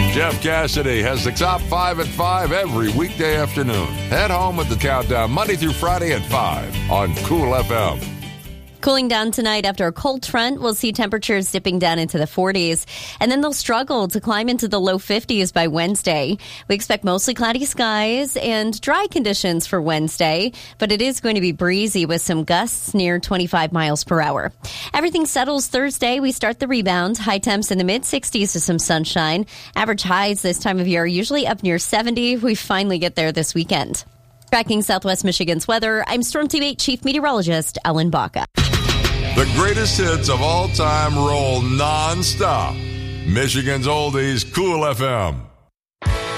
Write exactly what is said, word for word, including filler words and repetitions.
Jeff Cassidy has the top five at five every weekday afternoon. Head home with the countdown Monday through Friday at five on Cool F M. Cooling down tonight after a cold front. We'll see temperatures dipping down into the forties, and then they'll struggle to climb into the low fifties by Wednesday. We expect mostly cloudy skies and dry conditions for Wednesday, but it is going to be breezy with some gusts near twenty-five miles per hour. Everything settles Thursday. We start the rebound. High temps in the mid-sixties to some sunshine. Average highs this time of year are usually up near seventy. We finally get there this weekend. Tracking Southwest Michigan's weather, I'm Storm Team eight Chief Meteorologist Ellen Baca. The greatest hits of all time roll non-stop. Michigan's Oldies, Cool F M.